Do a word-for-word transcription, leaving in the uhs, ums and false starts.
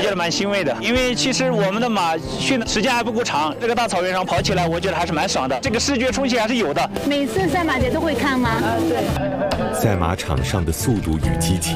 觉得蛮欣慰的，因为其实我们的马训的时间还不够长，这个大草原上跑起来，我觉得还是蛮爽的，这个视觉冲击还是有的。 每次赛马节都会看吗？啊，对。 赛马场上的速度与激情，